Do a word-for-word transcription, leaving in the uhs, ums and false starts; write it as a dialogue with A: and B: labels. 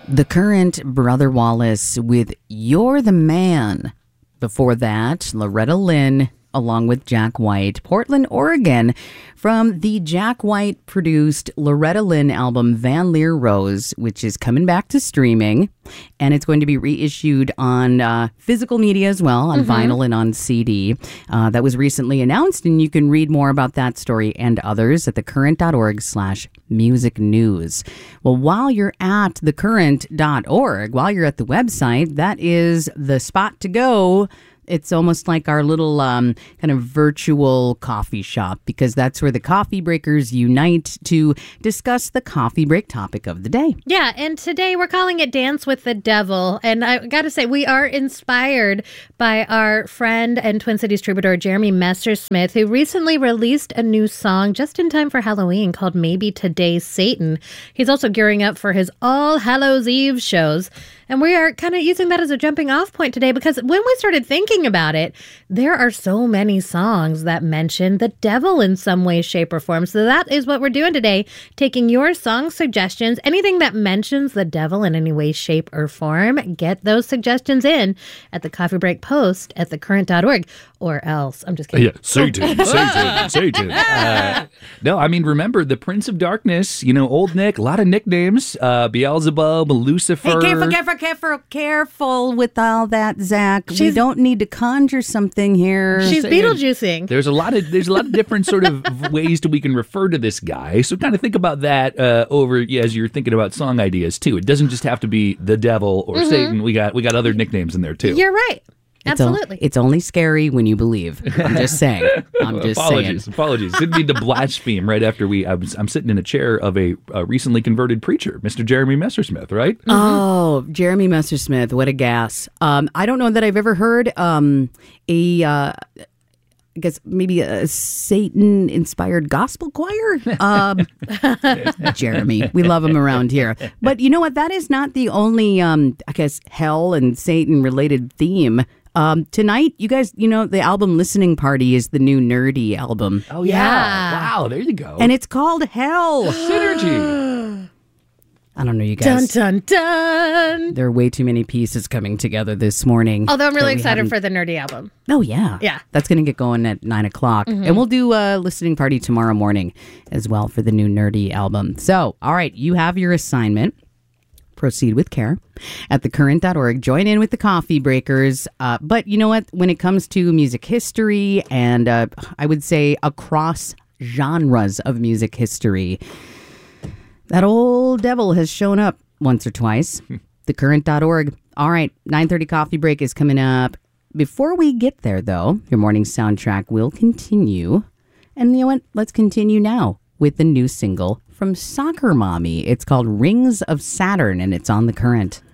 A: The Current, Brother Wallace with You're the Man. Before that, Loretta Lynn along with Jack White. Portland, Oregon, from the Jack White produced Loretta Lynn album Van Leer Rose, which is coming back to streaming. And it's going to be reissued on uh, physical media as well, on mm-hmm. vinyl and on C D. Uh, that was recently announced, and you can read more about that story and others at thecurrent.org slash music news. Well, while you're at thecurrent dot org, while you're at the website, that is the spot to go. It's almost like our little um, kind of virtual coffee shop, because that's where the coffee breakers unite to discuss the coffee break topic of the day.
B: Yeah, and today we're calling it Dance with the Devil. And I got to say, we are inspired by our friend and Twin Cities troubadour, Jeremy Messersmith, who recently released a new song just in time for Halloween called Maybe Today's Satan. He's also gearing up for his All Hallows Eve shows. And we are kind of using that as a jumping off point today, because when we started thinking about it, there are so many songs that mention the devil in some way, shape, or form. So that is what we're doing today, taking your song suggestions, anything that mentions the devil in any way, shape, or form. Get those suggestions in at the Coffee Break Post at thecurrent dot org, or else. I'm just kidding.
C: Yeah, Satan, Satan, Satan. Uh, no, I mean, remember, the Prince of Darkness, you know, Old Nick, a lot of nicknames, uh, Beelzebub, Lucifer.
A: Hey, careful, careful. Careful, careful with all that, Zach. She's, we don't need to conjure something here.
B: She's Beetlejuicing.
C: There's a lot of there's a lot of different sort of ways that we can refer to this guy. So kind of think about that uh, over yeah, as you're thinking about song ideas too. It doesn't just have to be the devil or mm-hmm. Satan. We got we got other nicknames in there too.
B: You're right.
A: It's
B: Absolutely.
A: O- it's only scary when you believe. I'm just saying. I'm just
C: apologies,
A: saying.
C: Apologies. Didn't mean to blaspheme right after we. I was, I'm sitting in a chair of a, a recently converted preacher, Mister Jeremy Messersmith, right?
A: Mm-hmm. Oh, Jeremy Messersmith. What a gas. Um, I don't know that I've ever heard um, a... Uh, I guess maybe a Satan-inspired gospel choir. Um, Jeremy, we love him around here. But you know what? That is not the only, um, I guess, hell and Satan-related theme. Um, tonight, you guys, you know, the album Listening Party is the new Nerdy album.
C: Oh, yeah. yeah. Wow, there you go.
A: And it's called Hell.
C: Synergy.
A: I don't know, you guys.
B: Dun, dun, dun.
A: There are way too many pieces coming together this morning.
B: Although I'm really excited for the Nerdy album.
A: Oh, yeah.
B: Yeah.
A: That's going to get going at nine o'clock.
B: Mm-hmm.
A: And we'll do a listening party tomorrow morning as well for the new Nerdy album. So, all right, you have your assignment. Proceed with care at thecurrent dot org. Join in with the coffee breakers. Uh, but you know what? When it comes to music history and uh, I would say across genres of music history, that old devil has shown up once or twice. thecurrent dot org. All right, nine thirty coffee break is coming up. Before we get there, though, your morning soundtrack will continue. And you know what? Let's continue now with the new single from Soccer Mommy. It's called Rings of Saturn, and it's on The Current.